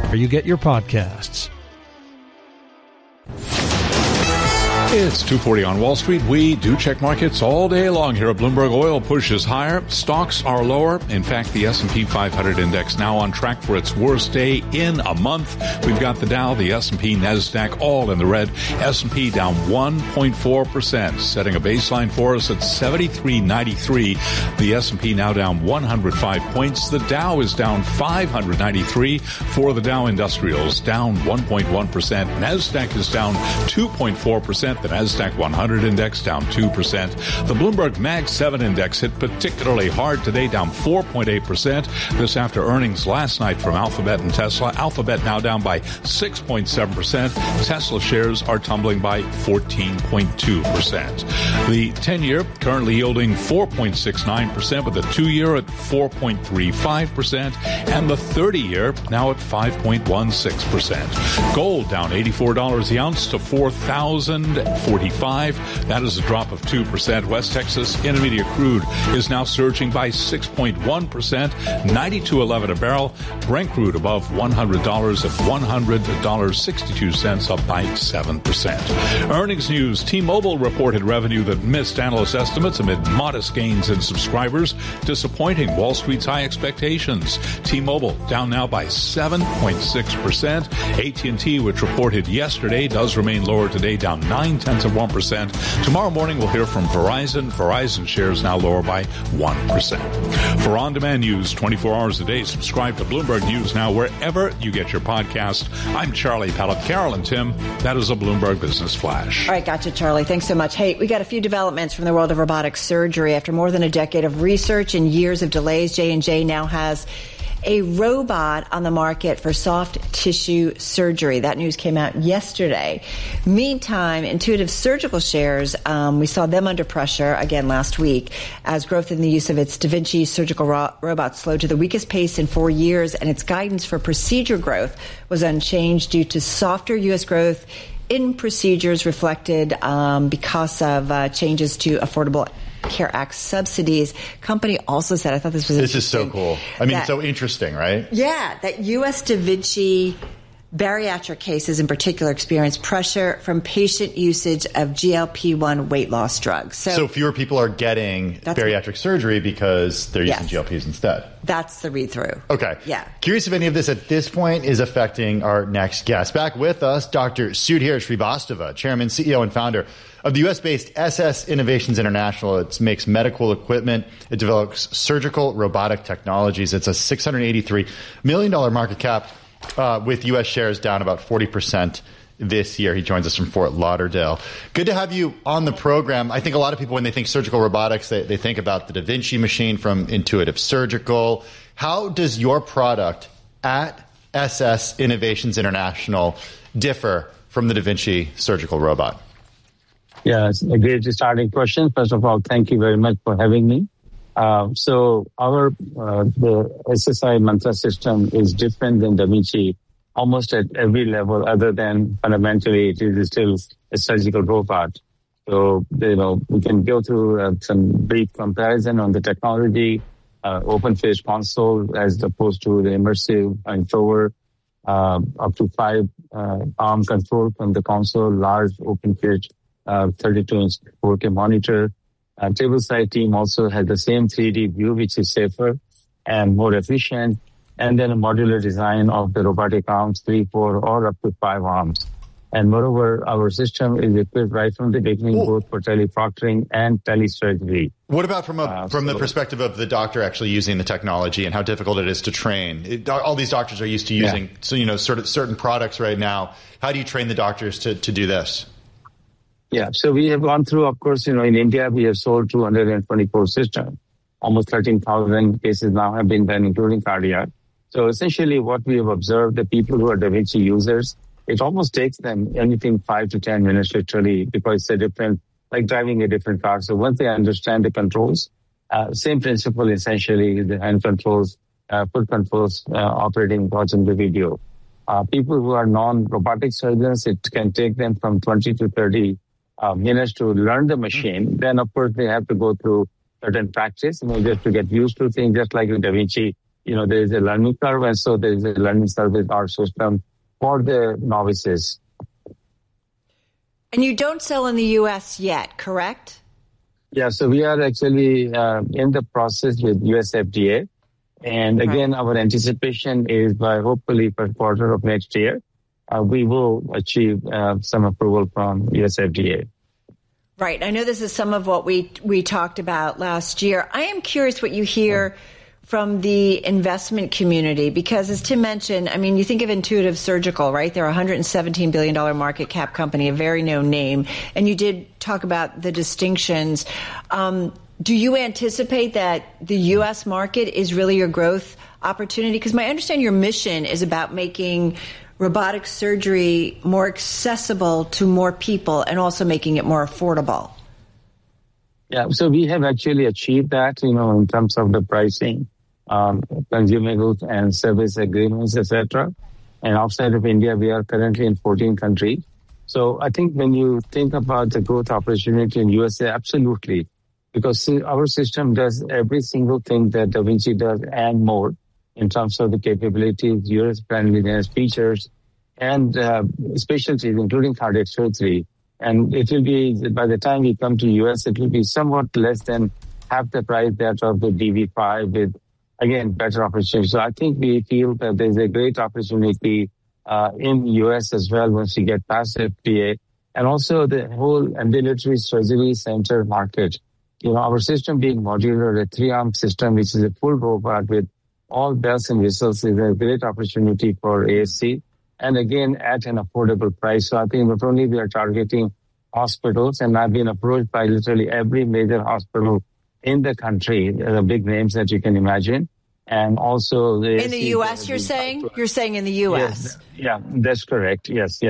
wherever you get your podcasts. It's 2:40 on Wall Street. We do check markets all day long here at Bloomberg. Oil pushes higher. Stocks are lower. In fact, the S&P 500 index now on track for its worst day in a month. We've got the Dow, the S&P, NASDAQ all in the red. S&P down 1.4%, setting a baseline for us at 73.93. The S&P now down 105 points. The Dow is down 593 for the Dow Industrials, down 1.1%. NASDAQ is down 2.4%. The NASDAQ 100 index down 2%. The Bloomberg Mag 7 index hit particularly hard today, down 4.8%. This after earnings last night from Alphabet and Tesla. Alphabet now down by 6.7%. Tesla shares are tumbling by 14.2%. The 10-year currently yielding 4.69%, with the 2-year at 4.35%, and the 30-year now at 5.16%. Gold down $84 the ounce to $4,045. That is a drop of 2%. West Texas Intermediate crude is now surging by 6.1%, $92.11 a barrel. Brent crude above $100 at $100.62, up by 7%. Earnings news. T-Mobile reported revenue that missed analyst estimates amid modest gains in subscribers, disappointing Wall Street's high expectations. T-Mobile down now by 7.6%. AT&T, which reported yesterday, does remain lower today, down 0.9%. Tomorrow morning, we'll hear from Verizon. Verizon shares now lower by 1%. For on-demand news 24 hours a day, subscribe to Bloomberg News Now wherever you get your podcast. I'm Charlie Pellett. Carol and Tim, that is a Bloomberg Business Flash. All right, gotcha, Charlie. Thanks so much. Hey, we got a few developments from the world of robotic surgery. After more than a decade of research and years of delays, J&J now has a robot on the market for soft tissue surgery. That news came out yesterday. Meantime, Intuitive Surgical shares, we saw them under pressure again last week as growth in the use of its Da Vinci surgical robot slowed to the weakest pace in 4 years, and its guidance for procedure growth was unchanged due to softer U.S. growth in procedures reflected because of changes to Affordable Care Act subsidies. Company also said, I thought this was This is so cool. I mean, it's so interesting, right? Yeah, that U.S. Da Vinci bariatric cases in particular experience pressure from patient usage of GLP-1 weight loss drugs. So fewer people are getting bariatric surgery because they're using GLPs instead. That's the read-through. Okay. Yeah. Curious if any of this at this point is affecting our next guest. Back with us, Dr. Sudhir Srivastava, Chairman, CEO, and founder of the U.S.-based SS Innovations International. It makes medical equipment. It develops surgical robotic technologies. It's a $683 million market cap with U.S. shares down about 40% this year. He joins us from Fort Lauderdale. Good to have you on the program. I think a lot of people, when they think surgical robotics, they think about the Da Vinci machine from Intuitive Surgical. How does your product at SS Innovations International differ from the Da Vinci surgical robot? Yeah, it's a great starting question. First of all, thank you very much for having me. So the SSI Mantra system is different than Da Vinci almost at every level, other than fundamentally it is still a surgical robot. So, we can go through some brief comparison on the technology, open face console as opposed to the immersive and forward, up to 5 arm control from the console, large open face 32-inch 4K monitor. Tableside team also has the same 3D view, which is safer and more efficient. And then a modular design of the robotic arms, 3, 4, or up to 5 arms. And moreover, our system is equipped right from the beginning, both for teleproctoring and telesurgery. What about from the perspective of the doctor actually using the technology and how difficult it is to train? All these doctors are used to using, certain products right now. How do you train the doctors to do this? Yeah, so we have gone through, of course, in India, we have sold 224 systems. Almost 13,000 cases now have been done, including cardiac. So essentially what we have observed, the people who are Da Vinci users, it almost takes them anything 5 to 10 minutes literally, because it's a different, like driving a different car. So once they understand the controls, same principle essentially, the hand controls, foot controls, operating, watching the video. People who are non-robotic surgeons, it can take them from 20 to 30 minutes to learn the machine. Then, of course, they have to go through certain practice, just to get used to things, just like in Da Vinci. there is a learning curve, and so there is a learning curve with our system for the novices. And you don't sell in the U.S. yet, correct? Yeah, so we are actually in the process with US FDA. And again, our anticipation is by hopefully first quarter of next year, we will achieve some approval from US FDA. Right. I know this is some of what we talked about last year. I am curious what you hear from the investment community, because as Tim mentioned, I mean, you think of Intuitive Surgical, right? They're a $117 billion market cap company, a very known name. And you did talk about the distinctions. Do you anticipate that the U.S. market is really your growth opportunity? Because my understanding your mission is about making robotic surgery more accessible to more people and also making it more affordable. Yeah, so we have actually achieved that, in terms of the pricing, consumables and service agreements, etc. And outside of India, we are currently in 14 countries. So I think when you think about the growth opportunity in USA, absolutely. Because our system does every single thing that Da Vinci does and more in terms of the capabilities, user-friendliness, features, and specialties, including cardiac surgery. And it will be, by the time we come to US, it will be somewhat less than half the price that of the DV5 with, again, better opportunity. So I think we feel that there's a great opportunity in US as well once we get past FDA. And also the whole ambulatory surgery center market. Our system being modular, a 3-arm system, which is a full robot with all bells and whistles, is a great opportunity for ASC. And again, at an affordable price. So I think not only we are targeting hospitals, and I've been approached by literally every major hospital in the country, the big names that you can imagine. And also in the U.S., you're saying? You're saying in the U.S.? Yes, yeah, that's correct. Yes.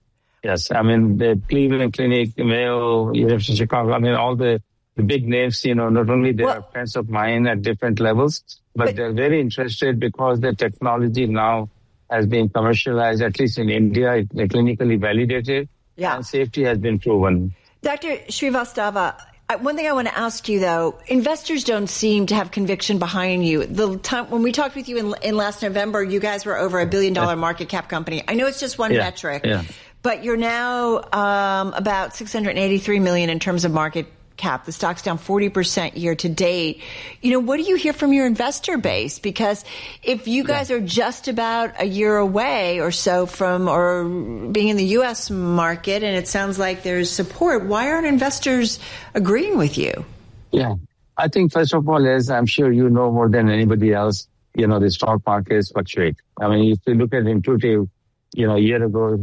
I mean, the Cleveland Clinic, Mayo, University of Chicago, I mean, all the big names, not only they are friends of mine at different levels, but they're very interested because the technology now has been commercialized, at least in India, it's clinically validated, and safety has been proven. Dr. Srivastava, one thing I want to ask you, though, investors don't seem to have conviction behind you. The time when we talked with you in last November, you guys were over $1 billion market cap company. I know it's just one metric, but you're now about $683 million in terms of market cap. The stock's down 40% year to date. What do you hear from your investor base? Because if you guys are just about a year away or so from or being in the U.S. market, and it sounds like there's support, why aren't investors agreeing with you? Yeah, I think first of all, as I'm sure you know more than anybody else, the stock markets fluctuate. I mean, if you look at Intuitive, a year ago,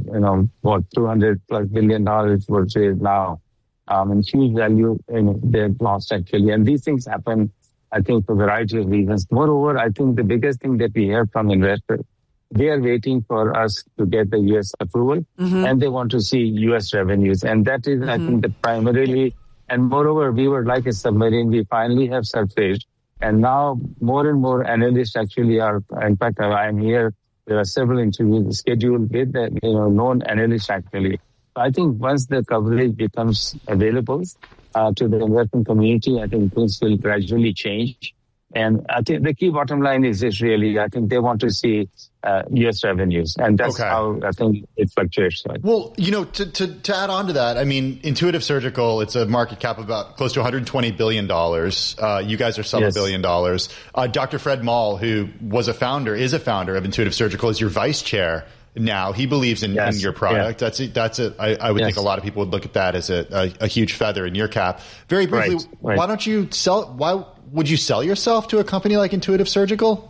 $200+ billion versus now. And huge value they've lost actually. And these things happen, I think, for a variety of reasons. Moreover, I think the biggest thing that we hear from investors, they are waiting for us to get the U.S. approval and they want to see U.S. revenues. And that is, I think, the primarily. And moreover, we were like a submarine. We finally have surfaced. And now more and more analysts actually are, in fact, I'm here. There are several interviews scheduled with the known analysts actually. I think once the coverage becomes available to the investment community, I think things will gradually change. And I think the key bottom line is this really, I think they want to see U.S. revenues. And that's how I think it fluctuates. Right? Well, to add on to that, I mean, Intuitive Surgical, it's a market cap of about close to $120 billion. You guys are sub $1 billion. Dr. Fred Moll, who is a founder of Intuitive Surgical, is your vice chair. Now he believes in your product. Yeah. I would think a lot of people would look at that as a huge feather in your cap. Very briefly, why don't you why would you sell yourself to a company like Intuitive Surgical?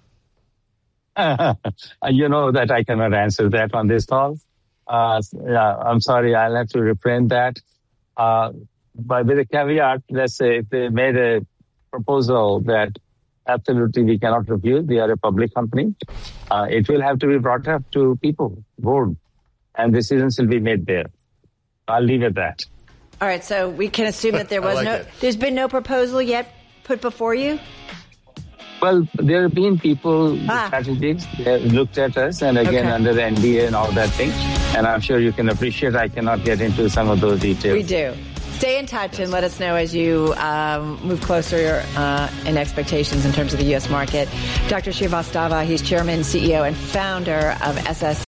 You know that I cannot answer that on this call. I'm sorry, I'll have to refrain that. But with a caveat, let's say if they made a proposal that absolutely we cannot refuse, we are a public company, it will have to be brought up to people, board, and decisions will be made there. I'll leave it at that. All right, so we can assume that there's been no proposal yet put before you? Well, there have been people, strategists, they looked at us, and again, under the NDA and all that thing. And I'm sure you can appreciate I cannot get into some of those details. We do. Stay in touch and let us know as you move closer in expectations in terms of the U.S. market. Dr. Srivastava, he's chairman, CEO, and founder of SS